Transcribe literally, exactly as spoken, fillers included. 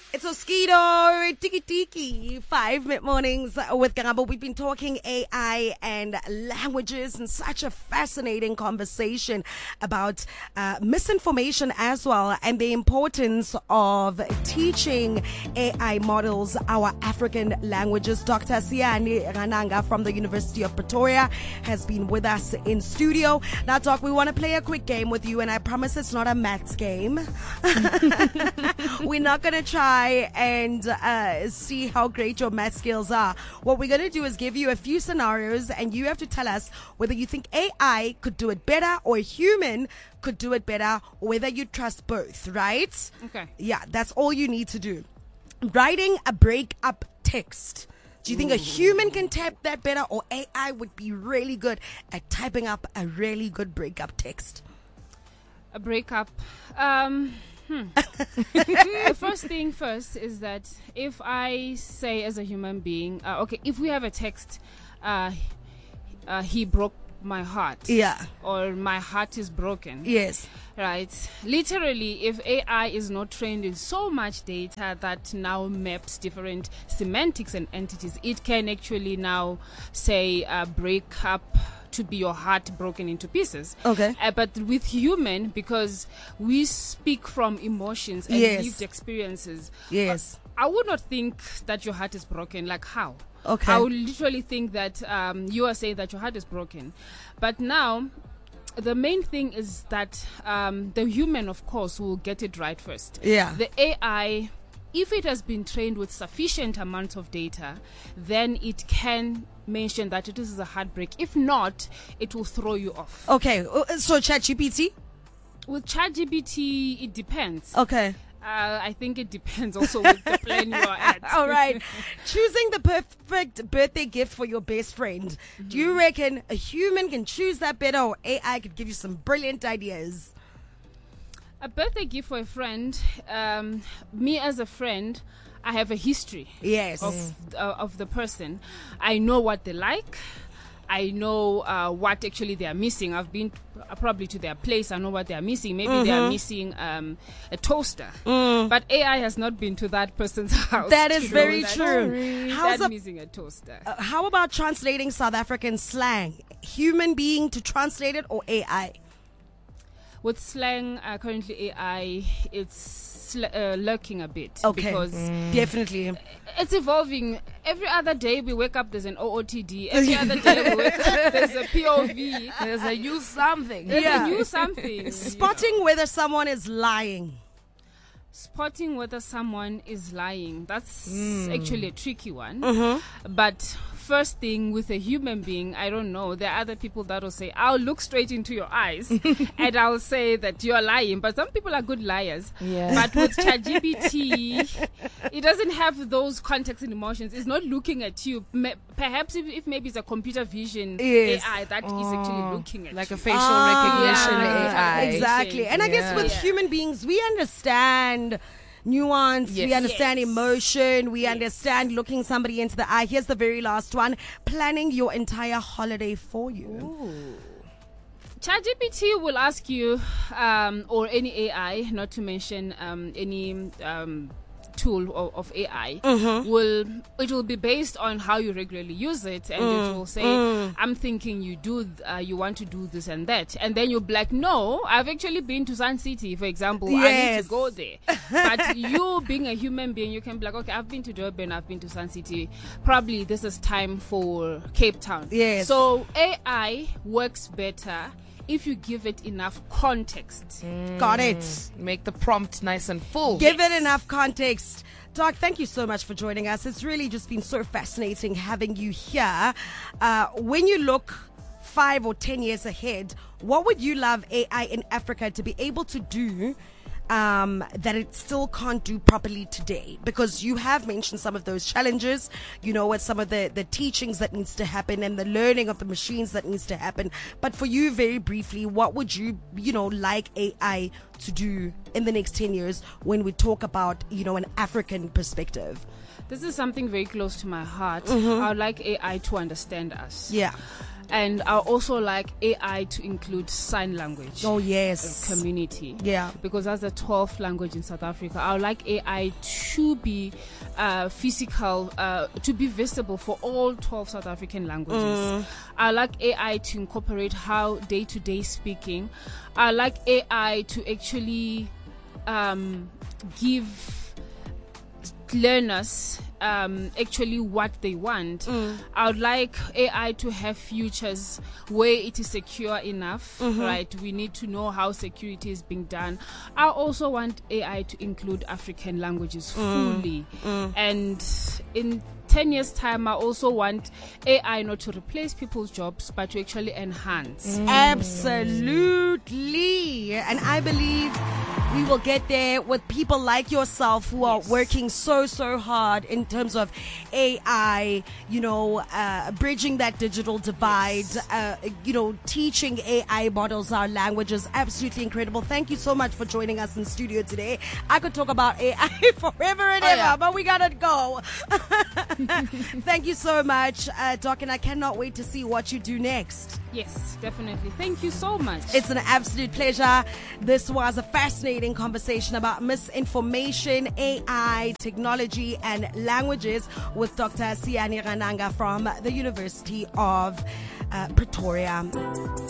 It's Oskido, Tiki Tiki, five mid mornings with Karabo. We've been talking A I and languages and such a fascinating conversation about uh, misinformation as well and the importance of teaching A I models our African languages. Doctor Siani Rananga from the University of Pretoria has been with us in studio. Now, Doc, we want to play a quick game with you, and I promise it's not a maths game. We're not going to try and uh, see how great your math skills are. What we're going to do is give you a few scenarios, and you have to tell us whether you think A I could do it better or a human could do it better, or whether you trust both, right? Okay. Yeah, that's all you need to do. Writing a breakup text. Do you think a human can type that better, or A I would be really good at typing up a really good breakup text? A breakup. Um... Hmm. The first thing first is that if I say as a human being, uh, okay, if we have a text, uh, uh, he broke my heart. Yeah. Or my heart is broken. Yes. Right. Literally, if A I is not trained in so much data that now maps different semantics and entities, it can actually now say uh, break up to be your heart broken into pieces. Okay. Uh, but with human, because we speak from emotions and Yes. lived experiences. Yes. Uh, I would not think that your heart is broken. Like how? Okay. I would literally think that um, you are saying that your heart is broken. But now, the main thing is that um, the human, of course, will get it right first. Yeah. The A I, if it has been trained with sufficient amounts of data, then it can mention that it is a heartbreak. If not, it will throw you off. Okay. uh, So ChatGPT? With ChatGPT, it depends. Okay. Uh, I think it depends also with the plan you are at. All right. Choosing the perfect birthday gift for your best friend. Mm-hmm. Do you reckon a human can choose that better, or A I could give you some brilliant ideas? A birthday gift for a friend, um, me as a friend, I have a history Yes. of, uh, of the person. I know what they like. I know uh, what actually they are missing. I've been uh, probably to their place. I know what they are missing. Maybe Mm-hmm. they are missing um, a toaster. Mm. But A I has not been to that person's house. That is to know very that true. How's They're a- missing a toaster. Uh, how about translating South African slang? Human being to translate it, or A I? With slang, uh, currently A I, it's sl- uh, lurking a bit. Okay. Because Definitely. it's evolving. Every other day we wake up, there's an O O T D. Every other day we wake up, there's a P O V. There's a new something. There's Yeah. a new something. Spotting whether someone is lying. Spotting whether someone is lying. That's Mm. actually a tricky one. Mm-hmm. But first thing, with a human being, I don't know. There are other people that will say, I'll look straight into your eyes and I'll say that you're lying. But some people are good liars. Yeah. But with ChatGPT, it doesn't have those context and emotions. It's not looking at you. Ma- Perhaps if, if maybe it's a computer vision Yes. A I that is actually looking at Like you. a facial Ah, recognition yeah. A I. Exactly. And I guess with Yeah. human beings, we understand nuance, we Yes. understand Yes. emotion, we Yes. understand looking somebody into the eye. Here's the very last one: planning your entire holiday for you. ChatGPT will ask you, um, or any A I, not to mention um, any um, tool of, of A I, Mm-hmm. will it will be based on how you regularly use it, and Mm. it will say, "I'm thinking you do, th- uh, you want to do this and that," and then you'll be like, "No, I've actually been to Sun City, for example. I need Yes. to go there." But you, being a human being, you can be like, "Okay, I've been to Durban, I've been to Sun City. Probably this is time for Cape Town." Yes. So A I works better if you give it enough context. Got it. Make the prompt nice and full. Give it enough context. Doc, thank you so much for joining us. It's really just been so fascinating having you here. Uh, when you look five or ten years ahead, what would you love A I in Africa to be able to do um, that it still can't do properly today? Because you have mentioned some of those challenges, you know, with some of the, the teachings that needs to happen and the learning of the machines that needs to happen. But for you, very briefly, what would you, you know, like A I to do in the next ten years when we talk about, you know, an African perspective? This is something very close to my heart. Mm-hmm. I would like A I to understand us. Yeah. And I also like A I to include sign language. Oh, yes. Community. Yeah. Because that's the twelfth language in South Africa. I would like A I to be uh, physical, uh, to be visible for all twelve South African languages. Mm. I like A I to incorporate how day-to-day speaking. I like A I to actually um, give learners um, actually what they want. Mm. I would like A I to have futures where it is secure enough, Mm-hmm. right? We need to know how security is being done. I also want A I to include African languages fully. Mm. And in ten years time, I also want A I not to replace people's jobs, but to actually enhance. Absolutely. And I believe we will get there with people like yourself who are Yes. working so, so hard in terms of A I, you know, uh, bridging that digital divide, Yes. uh, you know, teaching A I models our languages. Absolutely incredible. Thank you so much for joining us in studio today. I could talk about A I forever and Oh, ever, yeah. but we gotta go. Thank you so much, uh, Doc, and I cannot wait to see what you do next. Yes, definitely. Thank you so much. It's an absolute pleasure. This was a fascinating conversation about misinformation, A I, technology, and languages with Doctor Siani Rananga from the University of uh, Pretoria.